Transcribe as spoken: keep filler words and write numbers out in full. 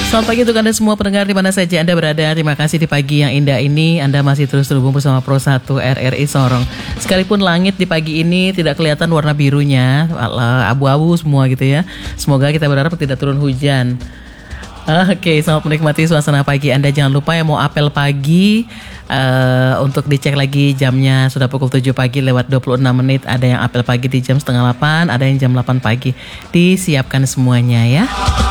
Selamat pagi untuk Anda semua pendengar di mana saja Anda berada. Terima kasih di pagi yang indah ini Anda masih terus terhubung bersama Pro satu R R I Sorong. Sekalipun langit di pagi ini tidak kelihatan warna birunya, abu-abu semua gitu ya. Semoga kita berharap tidak turun hujan. Oke, selamat menikmati suasana pagi Anda. Jangan lupa yang mau apel pagi uh, untuk dicek lagi jamnya sudah pukul tujuh pagi lewat dua puluh enam menit. Ada yang apel pagi di jam setengah delapan, ada yang jam delapan pagi. Disiapkan semuanya ya.